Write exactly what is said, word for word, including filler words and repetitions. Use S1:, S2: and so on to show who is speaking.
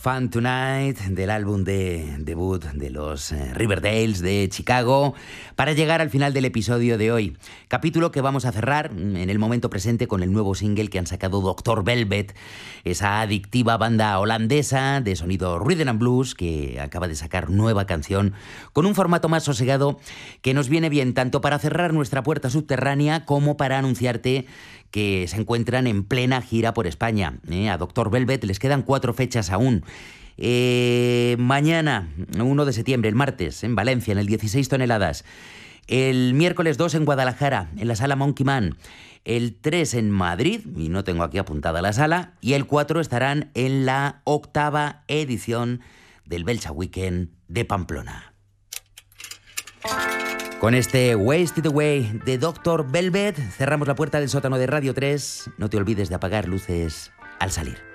S1: Fun Tonight, del álbum de debut de los eh, Riverdales de Chicago, para llegar al final del episodio de hoy. Capítulo que vamos a cerrar en el momento presente con el nuevo single que han sacado doctor Velvet, esa adictiva banda holandesa de sonido rhythm and blues que acaba de sacar nueva canción con un formato más sosegado que nos viene bien tanto para cerrar nuestra puerta subterránea como para anunciarte que se encuentran en plena gira por España. ¿eh? A doctor Velvet les quedan cuatro fechas aún. Eh, mañana, uno de septiembre, el martes, en Valencia, en el dieciséis toneladas. El miércoles dos en Guadalajara, en la sala Monkey Man. El tres en Madrid, y no tengo aquí apuntada la sala. Y el cuatro estarán en la octava edición del Belcha Weekend de Pamplona. Con este Wasted Away de doctor Velvet cerramos la puerta del sótano de Radio tres. No te olvides de apagar luces al salir.